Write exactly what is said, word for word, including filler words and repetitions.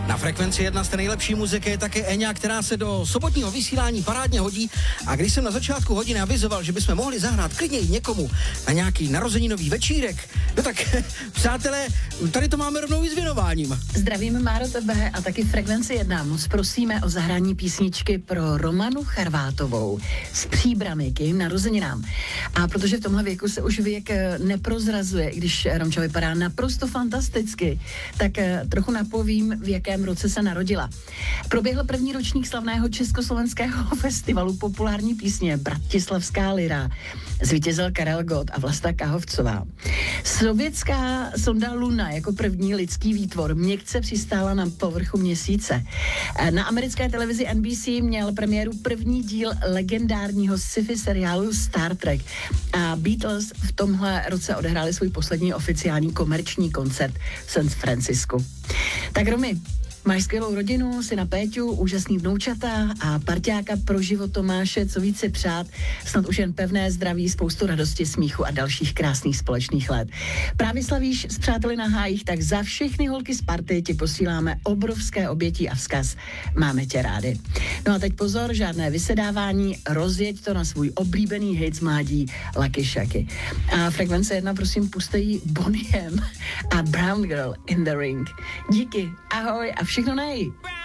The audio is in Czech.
Na Frekvenci jedna z té nejlepší muziky je také Eňa, která se do sobotního vysílání parádně hodí. A když jsem na začátku hodiny avizoval, že bychom mohli zahrát klidně i někomu na nějaký narozeninový večírek, no tak, přátelé, tady to máme rovnou i s věnováním. Zdravíme, Máro, tebe a taky Frekvenci jedna. Moc prosíme o zahrání písničky pro Romanu Charvátovou z Příbrami k jejím narozeninám. A protože v tomhle věku se už věk neprozrazuje, i když Romča vypadá naprosto fantasticky, tak trochu napovím, v jakém roce se narodila. Proběhl první ročník slavného československého festivalu populární písně Bratislavská lira. Zvítězil Karel Gott a Vlasta Kahovcová. Sovětská sonda Luna jako první lidský výtvor měkce přistála na povrchu měsíce. Na americké televizi N B C měl premiéru první díl legendárního sci-fi seriálu Star Trek a Beatles v tomhle roce odehráli svůj poslední oficiální komerční koncert v San Francisku. Tak Romy, máš skvělou rodinu, syna Péťu, úžasný vnoučata a parťáka pro život Tomáše, co více přát, snad už jen pevné zdraví, spoustu radosti, smíchu a dalších krásných společných let. Právě slavíš s přáteli na hájích, tak za všechny holky z party ti posíláme obrovské obětí a vzkaz. Máme tě rádi. No a teď pozor, žádné vysedávání, rozjeď to na svůj oblíbený hit z mládí Lucky Shaky. A Frekvence jedna, prosím, pustej Bonnie M a Brown Girl in the Ring. Díky, ahoj a všechno nej.